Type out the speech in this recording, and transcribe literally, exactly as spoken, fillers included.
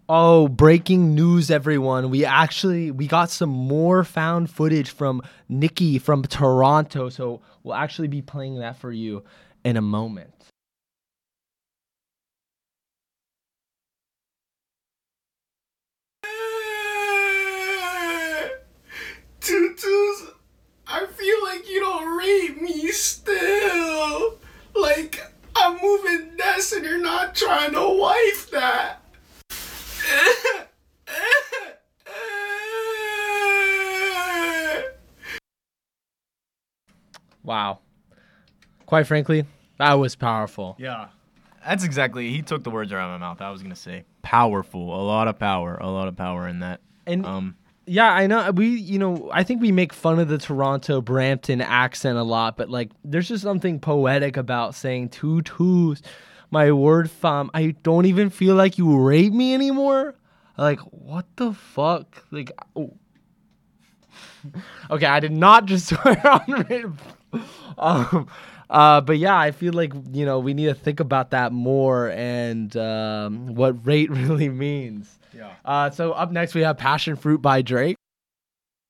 Oh, breaking news, everyone. We actually we got some more found footage from Nikki from Toronto, so we'll actually be playing that for you in a moment. Tutus, I feel like you don't rate me still. Like, I'm moving this and you're not trying to wife that. Wow. Quite frankly, that was powerful. Yeah. That's exactly. He took the words out of my mouth. I was gonna say powerful. A lot of power. A lot of power in that. And Um. yeah, I know we, you know, I think we make fun of the Toronto Brampton accent a lot, but like, there's just something poetic about saying two twos, my word fam. I don't even feel like you rape me anymore. Like, what the fuck? Like, oh. Okay, I did not just swear on rape. Um, uh, but yeah, I feel like, you know, we need to think about that more and um, what rate really means. Yeah. Uh, so up next we have Passion Fruit by Drake.